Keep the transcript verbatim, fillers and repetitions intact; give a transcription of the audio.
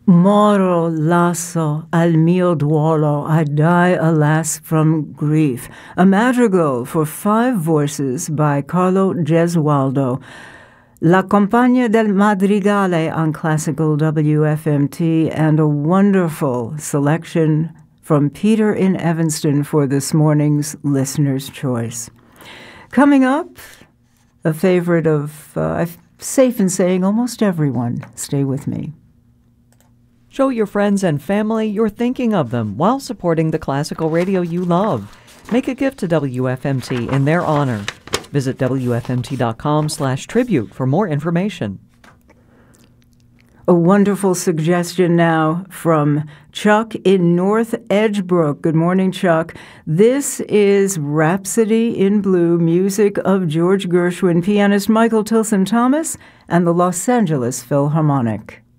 Moro lasso al mio duolo, I die, alas, from grief. A madrigal for five voices by Carlo Gesualdo. La Compagnia del Madrigale on Classical W F M T, and a wonderful selection from Peter in Evanston for this morning's Listener's Choice. Coming up, a favorite of, uh, I'm safe in saying, almost everyone. Stay with me. Show your friends and family you're thinking of them while supporting the classical radio you love. Make a gift to W F M T in their honor. Visit W F M T dot com slash tribute for more information. A wonderful suggestion now from Chuck in North Edgebrook. Good morning, Chuck. This is Rhapsody in Blue, music of George Gershwin, pianist Michael Tilson Thomas, and the Los Angeles Philharmonic.